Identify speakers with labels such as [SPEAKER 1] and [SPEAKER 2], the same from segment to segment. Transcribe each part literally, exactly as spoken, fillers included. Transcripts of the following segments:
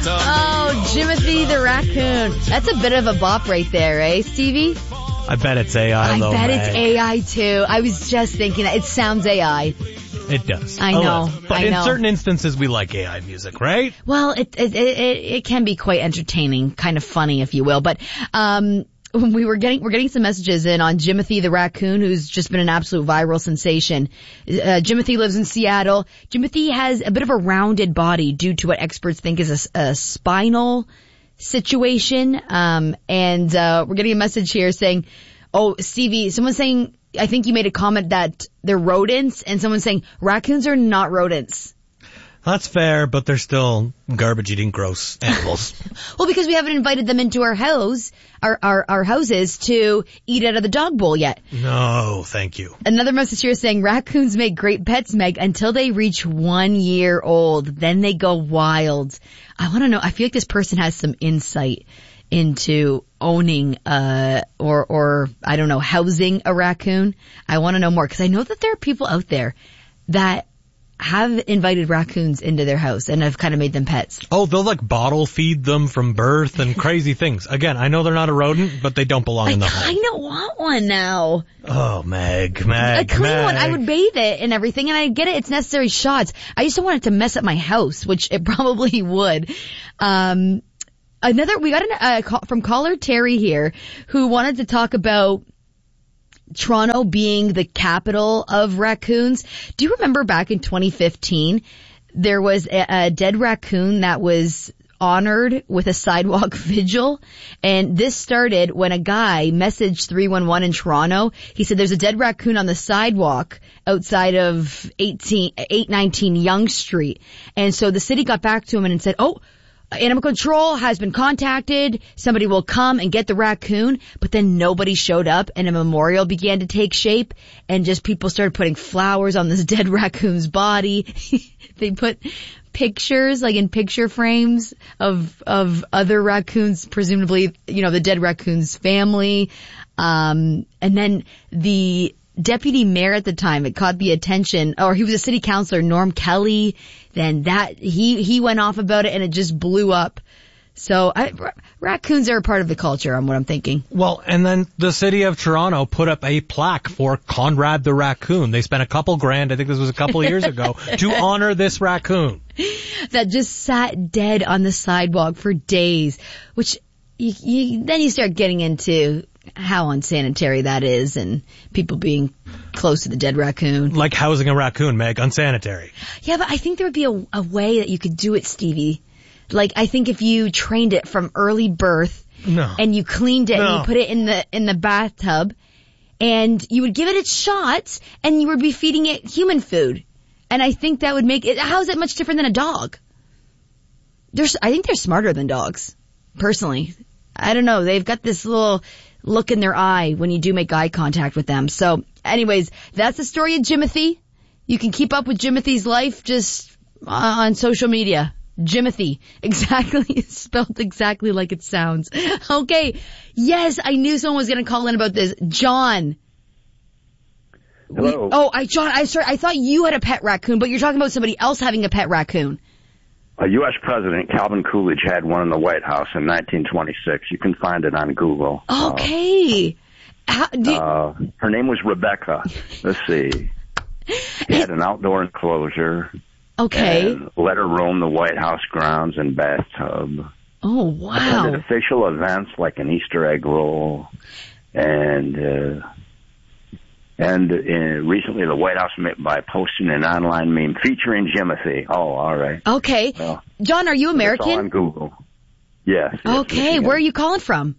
[SPEAKER 1] Oh, Jimothy the raccoon. That's a bit of a bop right there, eh, Stevie?
[SPEAKER 2] I bet it's A I,
[SPEAKER 1] I
[SPEAKER 2] though,
[SPEAKER 1] bet
[SPEAKER 2] Meg.
[SPEAKER 1] it's A I, too. I was just thinking that. It sounds A I.
[SPEAKER 2] It does.
[SPEAKER 1] I
[SPEAKER 2] A
[SPEAKER 1] know.
[SPEAKER 2] little. But
[SPEAKER 1] I
[SPEAKER 2] in
[SPEAKER 1] know.
[SPEAKER 2] certain instances, we like A I music, right?
[SPEAKER 1] Well, it, it, it, it can be quite entertaining, kind of funny, if you will. But, um, we were getting, we're getting some messages in on Jimothy the raccoon, who's just been an absolute viral sensation. Uh, Jimothy lives in Seattle. Jimothy has a bit of a rounded body due to what experts think is a, a spinal situation. Um, and, uh, we're getting a message here saying, oh, Stevie, someone's saying, I think you made a comment that they're rodents, and someone's saying raccoons are not rodents.
[SPEAKER 2] That's fair, but they're still garbage-eating, gross animals.
[SPEAKER 1] Well, because we haven't invited them into our house, our, our, our houses to eat out of the dog bowl yet.
[SPEAKER 2] No, thank you.
[SPEAKER 1] Another message here saying raccoons make great pets, Meg, until they reach one year old. Then they go wild. I want to know, I feel like this person has some insight into owning, uh, or, or, I don't know, housing a raccoon. I want to know more, because I know that there are people out there that have invited raccoons into their house and have kind of made them pets.
[SPEAKER 2] Oh, they'll like bottle feed them from birth and crazy things. Again, I know they're not a rodent, but they don't belong
[SPEAKER 1] I
[SPEAKER 2] in the home.
[SPEAKER 1] kind of want one now.
[SPEAKER 2] Oh, Meg, Meg,
[SPEAKER 1] A clean
[SPEAKER 2] Meg.
[SPEAKER 1] one. I would bathe it and everything, and I get it. It's necessary shots. I just don't want it to mess up my house, which it probably would. Um, another, we got a uh, call from caller Terry here, who wanted to talk about Toronto being the capital of raccoons. Do you remember back in twenty fifteen, there was a, a dead raccoon that was honored with a sidewalk vigil? And this started when a guy messaged three one one in Toronto. He said there's a dead raccoon on the sidewalk outside of eighteen, eight nineteen Yonge Street. And so the city got back to him and said, oh, Animal Control has been contacted. Somebody will come and get the raccoon. But then nobody showed up, and a memorial began to take shape, and just people started putting flowers on this dead raccoon's body. They put pictures, like in picture frames, of of other raccoons, presumably, you know, the dead raccoon's family. Um, and then the deputy mayor at the time, it caught the attention, or he was a city councilor, Norm Kelly. Then that, he, he went off about it and it just blew up. So I, r- raccoons are a part of the culture, on what I'm thinking.
[SPEAKER 2] Well, and then the city of Toronto put up a plaque for Conrad the raccoon. They spent a couple grand, I think this was a couple years ago, to honor this raccoon.
[SPEAKER 1] That just sat dead on the sidewalk for days, which you, you, then you start getting into how unsanitary that is, and people being close to the dead raccoon.
[SPEAKER 2] Like housing a raccoon, Meg, unsanitary.
[SPEAKER 1] Yeah, but I think there would be a, a way that you could do it, Stevie. Like, I think if you trained it from early birth,
[SPEAKER 2] no.
[SPEAKER 1] and you cleaned it
[SPEAKER 2] no.
[SPEAKER 1] and you put it in the in the bathtub, and you would give it its shots, and you would be feeding it human food, and I think that would make it. How is it much different than a dog? There's, I think they're smarter than dogs, personally. I don't know. They've got this little look in their eye when you do make eye contact with them. So, anyways, that's the story of Jimothy. You can keep up with Jimothy's life just on social media. Jimothy. Exactly. Spelled exactly like it sounds. Okay. Yes, I knew someone was going to call in about this. John.
[SPEAKER 3] Hello.
[SPEAKER 1] We, oh, I, John, I sorry. I thought you had a pet raccoon, but you're talking about somebody else having a pet raccoon.
[SPEAKER 3] A U S President, Calvin Coolidge, had one in the White House in nineteen twenty-six. You can find it on Google.
[SPEAKER 1] Okay. Uh, How, do,
[SPEAKER 3] uh, her name was Rebecca. Let's see. She had an outdoor enclosure.
[SPEAKER 1] Okay.
[SPEAKER 3] And let her roam the White House grounds and bathtub.
[SPEAKER 1] Oh, wow.
[SPEAKER 3] Attended official events like an Easter egg roll. And uh, and uh, recently the White House met by posting an online meme featuring Jimothy. Oh, all right.
[SPEAKER 1] Okay.
[SPEAKER 3] Well,
[SPEAKER 1] John, are you American?
[SPEAKER 3] it's all on Google. Yes. yes
[SPEAKER 1] Okay.
[SPEAKER 3] Michigan.
[SPEAKER 1] Where are you calling from?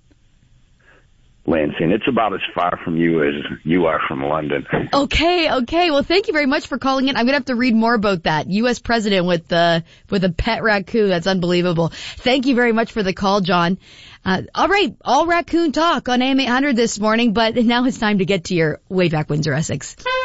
[SPEAKER 3] Lansing. It's about as far from you as you are from London.
[SPEAKER 1] Okay, okay. Well, thank you very much for calling in. I'm gonna have to read more about that. U S president with uh with a pet raccoon. That's unbelievable. Thank you very much for the call, John. Uh, all right, all raccoon talk on A M eight hundred this morning, but now it's time to get to your way back Windsor Essex.